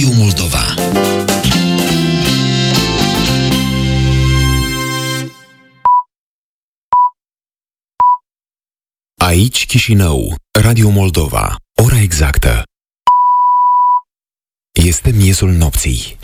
Radio Moldova. Aici Chișinău, Radio Moldova. Ora exactă este miezul nopții.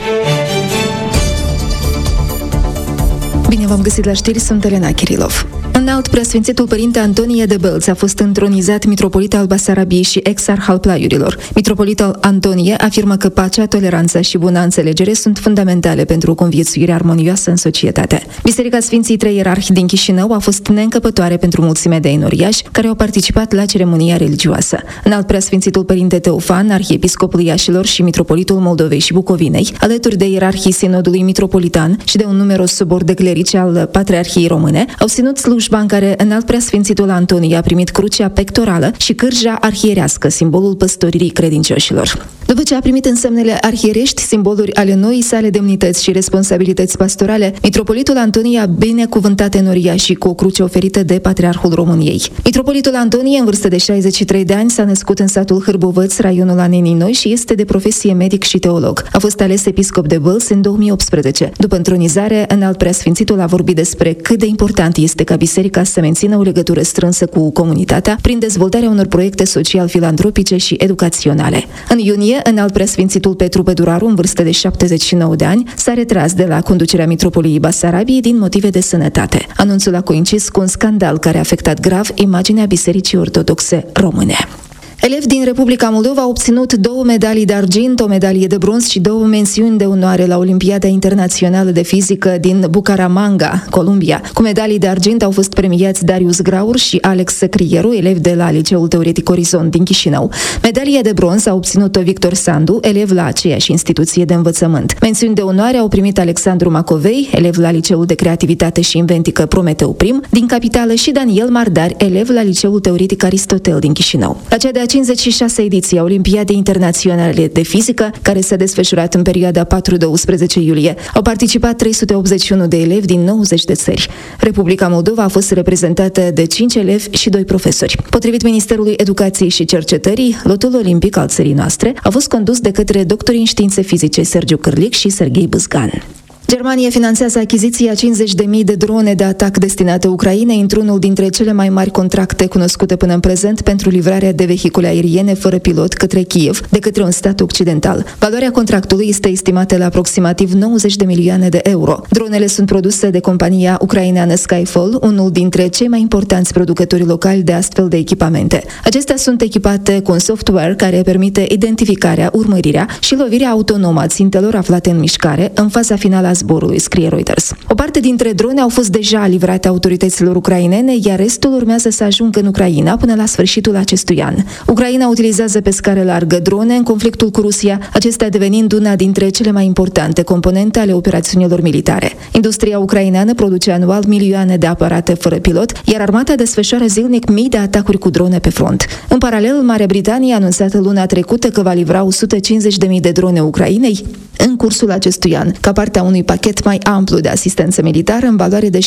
Bine v-am găsit la știri, sunt Elena Kirilov. Înalt preasfințitul părinte Antonie de Bălț a fost întronizat mitropolit al Basarabiei și exarh al Plaiurilor. Mitropolitul Antonie afirmă că pacea, toleranța și buna înțelegere sunt fundamentale pentru o conviețuire armonioasă în societate. Biserica Sfinții Trei Ierarhi din Chișinău a fost neîncăpătoare pentru mulțimea de enoriași care au participat la ceremonia religioasă. Înalt preasfințitul părinte Teofan, arhiepiscopul Iașilor și mitropolitul Moldovei și Bucovinei, alături de ierarhii sinodului mitropolitan și de un numeros sobor de clerici al Patriarhiei Române, au ținut slujba în care Înalt preasfințitul Antonie a primit crucea pectorală și cârja arhierească, simbolul păstoririi credincioșilor. După ce a primit însemnele arhierești, simboluri ale noii sale demnități și responsabilități pastorale, mitropolitul Antonie a binecuvântat enoriașii cu o cruce oferită de Patriarhul României. Mitropolitul Antonie, în vârstă de 63 de ani, s-a născut în satul Hârbovăț, raionul Anenii Noi și este de profesie medic și teolog. A fost ales episcop de Bălț în 2018. După întronizare, Înalt preasfințitul a vorbit despre cât de important este ca biserica să mențină o legătură strânsă cu comunitatea prin dezvoltarea unor proiecte social-filantropice și educaționale. În iunie, Înalt preasfințitul Petru Peduraru, în vârstă de 79 de ani, s-a retras de la conducerea mitropoliei Basarabiei din motive de sănătate. Anunțul a coincis cu un scandal care a afectat grav imaginea Bisericii Ortodoxe Române. Elevi din Republica Moldova au obținut 2 medalii de argint, o medalie de bronz și 2 mențiuni de onoare la Olimpiada Internațională de Fizică din Bucaramanga, Columbia. Cu medalii de argint au fost premiați Darius Graur și Alex Săcrieru, elevi de la Liceul Teoretic Orizont din Chișinău. Medalia de bronz a obținut-o Victor Sandu, elev la aceeași instituție de învățământ. Mențiuni de onoare au primit Alexandru Macovei, elev la Liceul de Creativitate și Inventică Prometeu Prim din capitală, și Daniel Mardari, elev la Liceul Teoretic Aristotel din Chișinău. La cea de 56 ediție a Olimpiadei Internaționale de Fizică, care s-a desfășurat în perioada 4-12 iulie, au participat 381 de elevi din 90 de țări. Republica Moldova a fost reprezentată de 5 elevi și 2 profesori. Potrivit Ministerului Educației și Cercetării, lotul olimpic al țării noastre a fost condus de către doctorii în științe fizice Sergiu Cârlic și Serghei Bâzgan. Germania finanțează achiziția 50.000 de drone de atac destinate Ucrainei într-unul dintre cele mai mari contracte cunoscute până în prezent pentru livrarea de vehicule aeriene fără pilot către Kiev de către un stat occidental. Valoarea contractului este estimată la aproximativ 90 de milioane de euro. Dronele sunt produse de compania ucraineană Skyfall, unul dintre cei mai importanți producători locali de astfel de echipamente. Acestea sunt echipate cu un software care permite identificarea, urmărirea și lovirea autonomă a țintelor aflate în mișcare în faza finală a zborului, scrie Reuters. O parte dintre drone au fost deja livrate autorităților ucrainene, iar restul urmează să ajungă în Ucraina până la sfârșitul acestui an. Ucraina utilizează pe scară largă drone în conflictul cu Rusia, acestea devenind una dintre cele mai importante componente ale operațiunilor militare. Industria ucraineană produce anual milioane de aparate fără pilot, iar armata desfășoară zilnic mii de atacuri cu drone pe front. În paralel, Marea Britanie a anunțat luna trecută că va livra 150.000 de drone Ucrainei în cursul acestui an, ca parte a unui pachet mai amplu de asistență militară în valoare de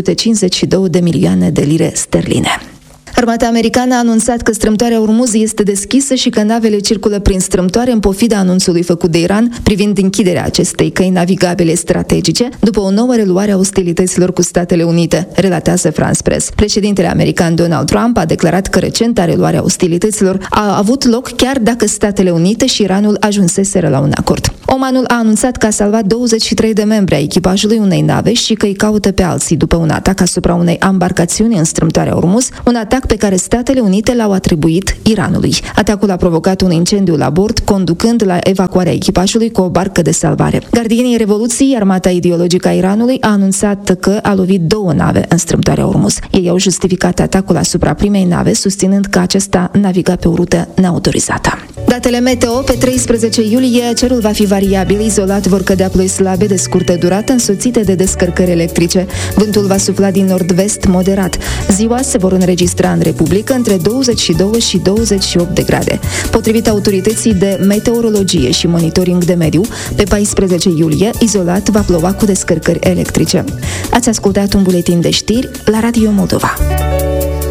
752 de milioane de lire sterline. Armata americană a anunțat că strâmtoarea Ormuz este deschisă și că navele circulă prin strâmtoare în pofida anunțului făcut de Iran privind închiderea acestei căi navigabile strategice după o nouă reluare a ostilităților cu Statele Unite, relatează France Press. Președintele american Donald Trump a declarat că recenta reluare a ostilităților a avut loc chiar dacă Statele Unite și Iranul ajunseseră la un acord. Omanul a anunțat că a salvat 23 de membri ai echipajului unei nave și că îi caută pe alții după un atac asupra unei ambarcațiuni în strâmtoarea Ormuz, un atac pe care Statele Unite l-au atribuit Iranului. Atacul a provocat un incendiu la bord, conducând la evacuarea echipajului cu o barcă de salvare. Gardienii Revoluției, armata ideologică a Iranului, a anunțat că a lovit 2 nave în strâmtoarea Ormuz. Ei au justificat atacul asupra primei nave, susținând că acesta naviga pe o rută neautorizată. Datele meteo: pe 13 iulie cerul va fi variabil, izolat vor cădea ploi slabe de scurtă durată, însoțite de descărcări electrice. Vântul va sufla din nord-vest moderat. Ziua se vor înregistra în Republică între 22 și 28 de grade. Potrivit autorității de meteorologie și monitoring de mediu, pe 14 iulie, izolat va ploua cu descărcări electrice. Ați ascultat un buletin de știri la Radio Moldova.